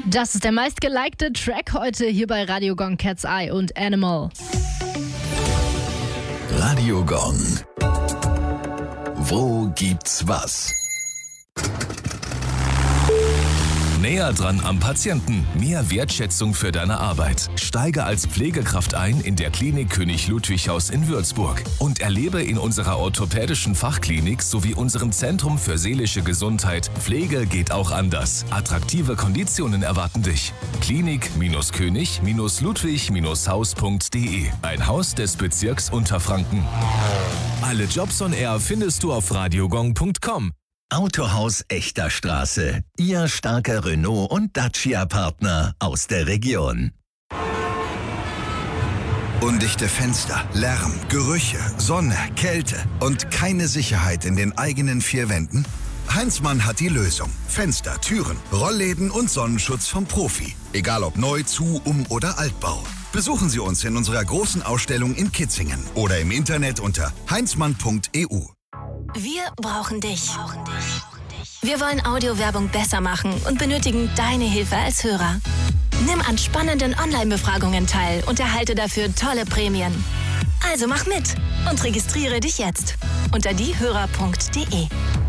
Das ist der meistgelikte Track heute hier bei Radio Gong, Cat's Eye und Animal. Radio Gong. Wo gibt's was? Näher dran am Patienten. Mehr Wertschätzung für deine Arbeit. Steige als Pflegekraft ein in der Klinik König Ludwig Haus in Würzburg und erlebe in unserer orthopädischen Fachklinik sowie unserem Zentrum für seelische Gesundheit Pflege geht auch anders. Attraktive Konditionen erwarten dich. Klinik-König-Ludwig-Haus.de. Ein Haus des Bezirks Unterfranken. Alle Jobs on Air findest du auf radiogong.com. Autohaus Echter Straße. Ihr starker Renault- und Dacia-Partner aus der Region. Undichte Fenster, Lärm, Gerüche, Sonne, Kälte und keine Sicherheit in den eigenen vier Wänden? Heinzmann hat die Lösung. Fenster, Türen, Rollläden und Sonnenschutz vom Profi. Egal ob neu, zu, oder Altbau. Besuchen Sie uns in unserer großen Ausstellung in Kitzingen oder im Internet unter heinzmann.eu. Wir brauchen dich. Wir wollen Audiowerbung besser machen und benötigen deine Hilfe als Hörer. Nimm an spannenden Online-Befragungen teil und erhalte dafür tolle Prämien. Also mach mit und registriere dich jetzt unter diehörer.de.